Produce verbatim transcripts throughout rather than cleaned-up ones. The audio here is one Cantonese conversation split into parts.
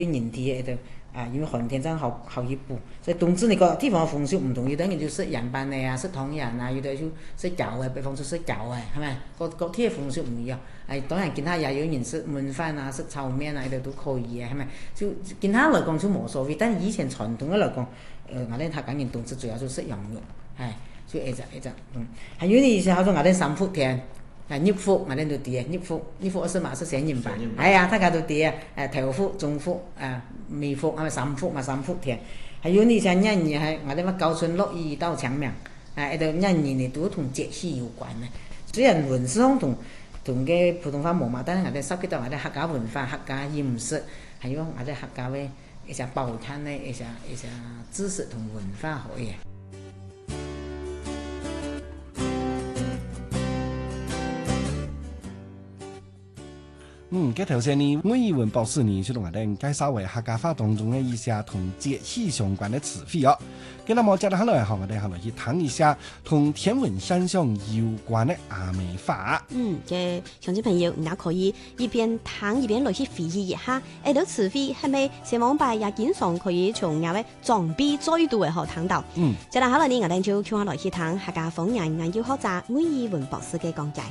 人體的啊，因為寒天真好好一補，所以冬至你個地方風俗唔同，有啲人就食人班嘅啊，食湯圓啊，有啲就食餃嘅，比方說食餃嘅，係咪？個個啲風俗唔一樣。誒，當然其他也有人食燜飯啊，食炒麵啊，呢度都可以嘅，係咪？就其他嚟講就冇所謂，但係以前傳統嘅嚟講，誒、呃，我哋客家人冬至主要就食羊肉，係，就一隻一隻，嗯，還有呢以前好多我哋三伏天。啊，肉脯我哋都啲肉脯，肉脯是嘛是三人班，係啊，大家都啲誒頭脯、中脯、誒尾脯，係咪三伏嘛三伏天？還有呢像日兒係我哋乜高春落雨到長命，誒，一度日兒呢都同節氣有關嘅。雖然文字上同同嘅普通話冇嘛，但係我哋涉及到我哋客家文化、客家飲食，還有我哋客家嘅一些寶產嘅一些一些知識同文化可以。 嗯，嘅頭先呢，魏怡文博士呢就同我哋介紹為客家話當中嘅一些同節氣相關嘅詞彙哦。咁那麼接落來，我哋後來去談一下同天文現象有關嘅阿美話。 嗯，嘅鄉親朋友，你也可以一邊聽一邊來去回憶一下，誒，到詞彙係咪上網擺也經常可以從那位裝備再度嘅學聽到。嗯，接落來呢，我哋就叫我來去聽客家方言研究學者魏怡文博士嘅講解。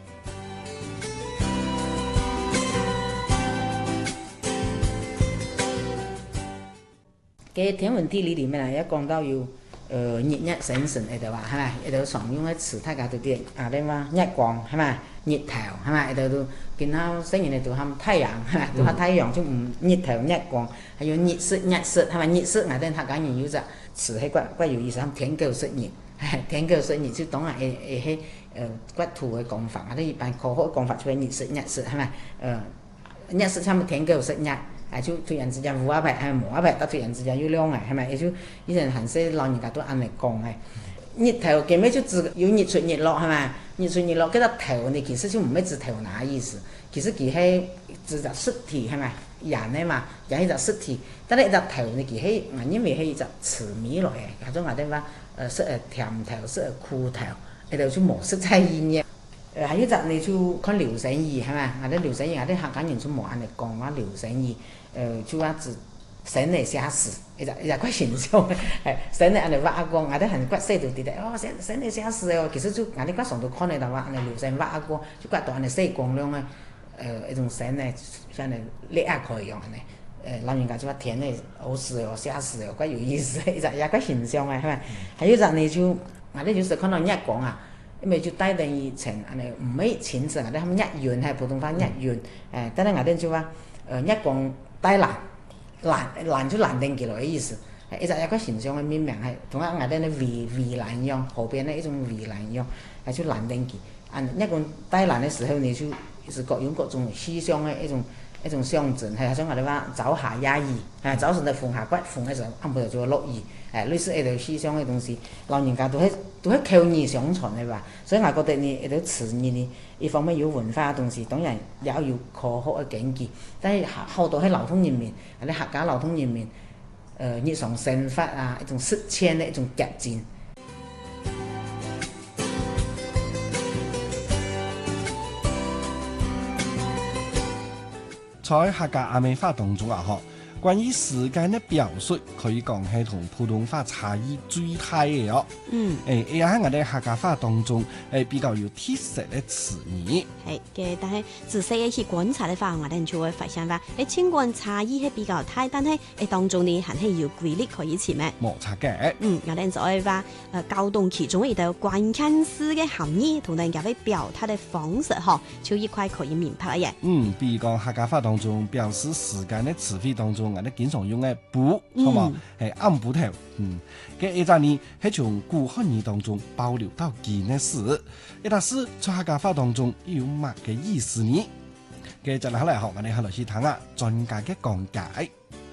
嘅天文地理裡面啊，一講到有誒日日星星喺度話係咪？喺度常用嘅詞，大家都啲啊，你話日光係咪？日頭係咪？喺度都見到星人喺度喊太陽係咪？都喊太陽就唔日頭日光，還有日食日食係咪？日食我哋客家人有隻詞係骨骨有意思，天狗食日，天狗食日就當然係係係誒骨土嘅講法，我哋一般科學嘅講法就係日食日食係咪？誒日食差唔多天狗食日。啊，就突然之間烏鴉牌，係毛鴉牌，到突然之間有兩個，係咪？也就以前很些老人家都按嚟講嘅。日頭見咩就指有日出日落，係咪？日出日落，嗰個頭呢，其實就唔係指頭那意思，其實佢係指隻實體，係咪？人嘅嘛，人係隻實體，但係一隻頭呢，佢係我認為係一隻詞語來嘅，嗰種我哋話誒識誒甜頭，識誒苦頭，喺度就冇色彩意義。誒還有隻你就看流星雨係咪？我哋流星雨，我哋客家人就冇按嚟講話流星雨。誒就話指神嚟寫詩，一隻一隻骨形象嘅，係神嚟按嚟畫光，我哋很骨細度啲咧，哦神神嚟寫詩哦，其實就我哋骨上度看嚟就話按嚟流星畫光，就骨到按嚟細光亮嘅，誒一種神嚟像嚟烈亞佢一樣嘅，誒老人家就話天嚟好詩哦寫詩哦，骨有意思，一隻一隻骨形象嘅係咪？還有一隻你就我哋就是看到日光啊。因為就帶定以前，安尼唔係淺色，我哋喊日圓係普通話日圓，誒，但係我哋就話誒日光帶藍，藍藍就藍定起來嘅意思，係一隻一個形象嘅命名係同啊我哋咧圍圍欄一樣，河邊咧一種圍欄一樣，係就藍定起。啊日光帶藍嘅時候，你就是各用各種思想嘅一種一種象徵，係像我哋話早下野雨，係早上就風下骨，風嘅時候啱啱就會落雨。誒類似一條思想嘅東西，老人家都係都係口耳相傳嘅吧，所以我覺得呢一條詞語呢，一方面有文化嘅東西，當然也有科學嘅根據，但係好多喺流通入面，喺啲客家流通入面，誒、呃、日常生活啊，一種實踐嘅一種結晶。 在客家阿美話當中啊，嗬。關於時間嘅表述，可以講係同普通話差異最大嘅哦。嗯，誒，而喺我哋客家話當中，誒比較有特色嘅詞語。 係嘅，但係仔細一去觀察嘅話，我哋就會發現話，誒情況差異係比較大，但係誒當中呢，還係有規律可以前咩？ 冇錯嘅。嗯， 我哋就會話，誒溝通其中一道關鍵詞嘅含義同人家嘅表達嘅方式，嗬，就一塊可以明白嘅。 嗯，比如講客家話當中表示時間嘅詞彙當中。我哋經常用嘅補，好嘛？係暗補頭，嗯，嘅一陣呢係從古漢語當中保留到今嘅事，一但是在客家話當中有乜嘅意思呢？嘅就嚟嚟學我哋後來去睇下專家嘅講解。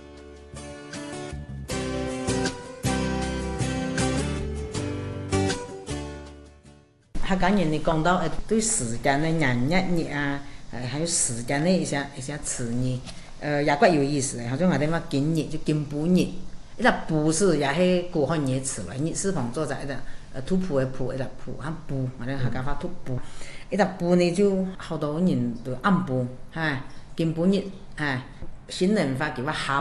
客家人你講到誒對時間嘅人日日啊，誒還有時間嘅一些一些詞語。呃，也怪有意思嘅，好像我哋話今日就今晡日，一個晡是也係古漢語詞來，日是旁做在一個呃土圃嘅圃，一個圃和晡，我哋客家話土圃，一個晡呢就好多人都暗晡，係今晡日，係新人法叫做合